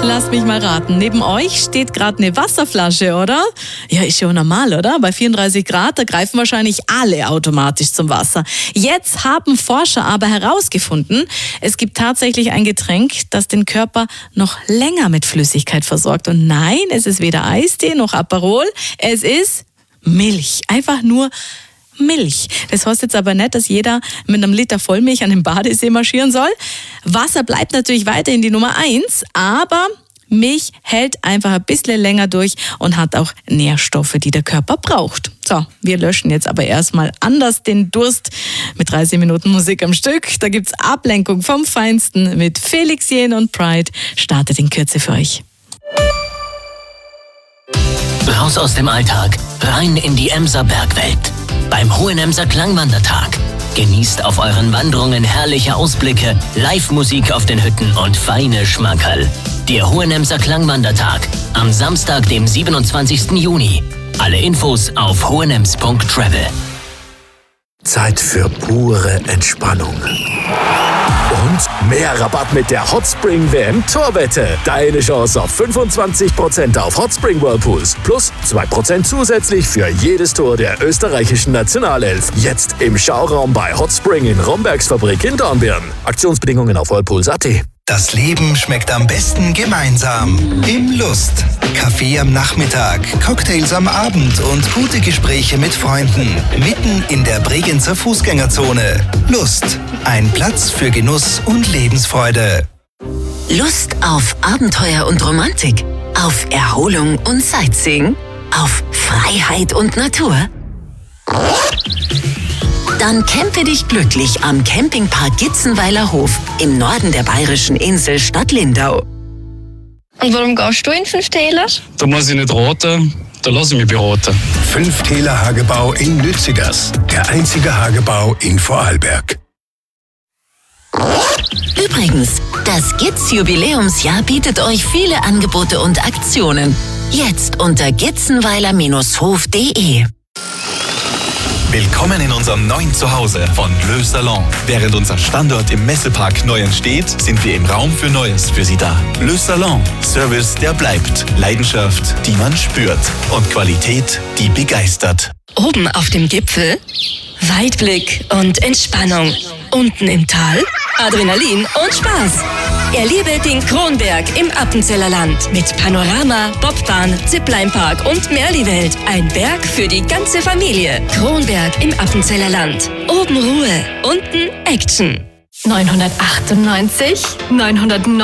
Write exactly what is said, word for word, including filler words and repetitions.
Lasst mich mal raten. Neben euch steht gerade eine Wasserflasche, oder? Ja, ist ja normal, oder? Bei vierunddreißig Grad, da greifen wahrscheinlich alle automatisch zum Wasser. Jetzt haben Forscher aber herausgefunden, es gibt tatsächlich ein Getränk, das den Körper noch länger mit Flüssigkeit versorgt. Und nein, es ist weder Eistee noch Aperol, es ist Milch. Einfach nur Milch. Das heißt jetzt aber nicht, dass jeder mit einem Liter Vollmilch an den Badesee marschieren soll. Wasser bleibt natürlich weiterhin die Nummer eins, aber Milch hält einfach ein bisschen länger durch und hat auch Nährstoffe, die der Körper braucht. So, wir löschen jetzt aber erstmal anders den Durst mit dreißig Minuten Musik am Stück. Da gibt's Ablenkung vom Feinsten mit Felix Jähn und Pride. Startet in Kürze für euch. Raus aus dem Alltag, rein in die Emser Bergwelt. Beim Hohenemser Klangwandertag. Genießt auf euren Wanderungen herrliche Ausblicke, Live-Musik auf den Hütten und feine Schmankerl. Der Hohenemser Klangwandertag am Samstag, dem siebenundzwanzigsten Juni. Alle Infos auf hohenems punkt travel. Zeit für pure Entspannung. Und mehr Rabatt mit der Hotspring W M Torwette. Deine Chance auf fünfundzwanzig Prozent auf Hotspring Whirlpools plus zwei Prozent zusätzlich für jedes Tor der österreichischen Nationalelf. Jetzt im Schauraum bei Hotspring in Rombergs Fabrik in Dornbirn. Aktionsbedingungen auf whirlpools punkt at. Das Leben schmeckt am besten gemeinsam. Im Lust. Kaffee am Nachmittag, Cocktails am Abend und gute Gespräche mit Freunden. Mitten in der Bregenzer Fußgängerzone. Lust. Ein Platz für Genuss und Lebensfreude. Lust auf Abenteuer und Romantik? Auf Erholung und Sightseeing? Auf Freiheit und Natur? Dann campe dich glücklich am Campingpark Gitzenweiler Hof im Norden der bayerischen Insel Stadt Lindau. Und warum gehst du in fünf Täler? Da muss ich nicht raten, da lasse ich mich beraten. Fünf Täler Hagebau in Lützigers, der einzige Hagebau in Vorarlberg. Übrigens, das Gitz-Jubiläumsjahr bietet euch viele Angebote und Aktionen. Jetzt unter gitzenweiler Bindestrich hof punkt de. Willkommen in unserem neuen Zuhause von Le Salon. Während unser Standort im Messepark neu entsteht, sind wir im Raum für Neues für Sie da. Le Salon. Service, der bleibt. Leidenschaft, die man spürt. Und Qualität, die begeistert. Oben auf dem Gipfel Weitblick und Entspannung. Unten im Tal Adrenalin und Spaß. Erlebe den Kronberg im Appenzeller Land mit Panorama, Bobbahn, Zipline-Park und Merli-Welt. Ein Berg für die ganze Familie. Kronberg im Appenzeller Land. Oben Ruhe, unten Action. neunhundertachtundneunzig, neunhundertneunundneunzig